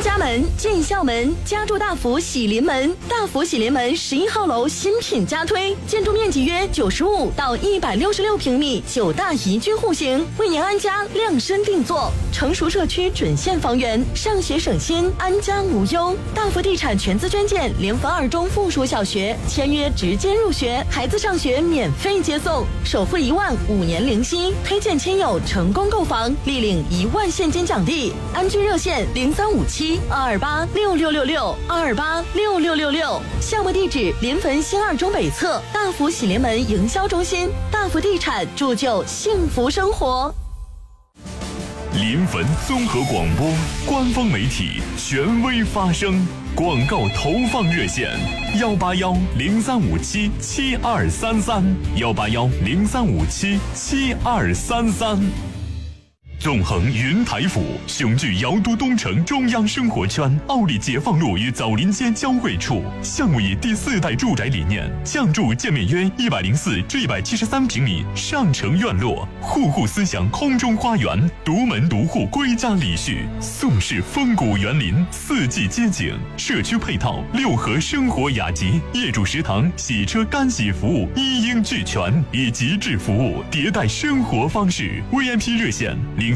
家门进校门，家住大福喜临门。大福喜临门11号楼新品加推，建筑面积约95到166平米，9大宜居户型，为您安家量身定做。成熟社区准现房源，上学省心，安家无忧。大福地产全资捐建联防2中附属小学，签约直接入学，孩子上学免费接送，首付1万，5年零息，推荐亲友成功购房，立领1万现金奖励。安居热线0357-228-6666，228-6666。项目地址：临汾新2中北侧大福喜临门营销中心。大福地产铸就幸福生活。 临汾综合广播官方媒体，权威发声。广告投放热线：181-0357-7233，181-0357-7233。纵横云台府，雄踞瑶都东城中央生活圈，奥利解放路与枣林街交汇处。项目以第4代住宅理念，降筑建面约104至173平米上城院落，户户思想空中花园，独门独户归家礼序，宋式风骨园林，4季街景，社区配套6合生活雅集，业主食堂、洗车干洗服务一应俱全，以极致服务迭代生活方式。VIP 热线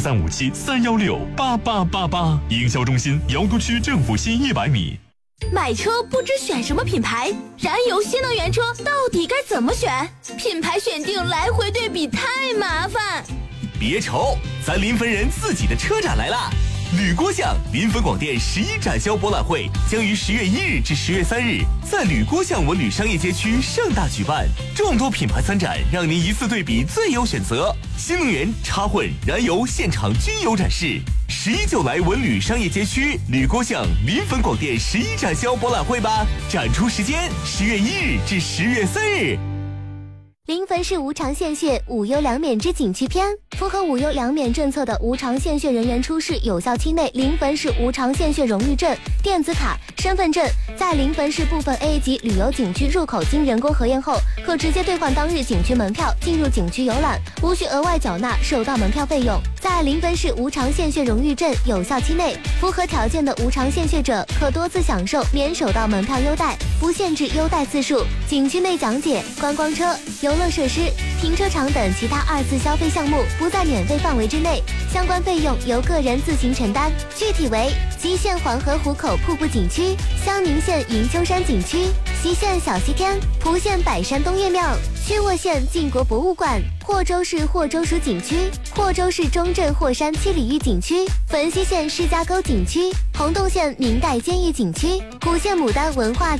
0357-316-8888，营销中心瑶都区政府西100米。 买车不知选什么品牌，燃油新能源车到底该怎么选？品牌选定来回对比太麻烦。 别愁，咱临汾人自己的车展来了！吕郭巷临汾广电11展销博览会将于10月1日至10月3日在吕郭巷文旅商业街区盛大举办，众多品牌参展，让您一次对比最有选择。新能源、插混、燃油现场均有展示。11就来文旅商业街区吕郭巷临汾广电11展销博览会吧！展出时间10月1日至10月3日。 临汾市无偿献血无忧两免之景区篇，符合无忧两免政策的无偿献血人员出示有效期内临汾市无偿献血荣誉证、电子卡、身份证，在临汾市部分 A 级旅游景区入口经人工核验后，可直接兑换当日景区门票进入景区游览，无需额外缴纳首道门票费用。在临汾市无偿献血荣誉证有效期内，符合条件的无偿献血者可多次享受免首道门票优待，不限制优待次数。景区内讲解、观光车、游乐设施、停车场等其他2次消费项目不在免费范围之内，相关费用由个人自行承担。具体为：吉县黄河湖口瀑布景区、襄宁县云丘山景区、西县小西天、蒲县百山东岳庙、曲沃县晋国博物馆、霍州市霍州属景区、霍州市中镇霍山七里峪景区、汾西县释迦沟景区、洪洞县明代监狱景区、古县牡丹文化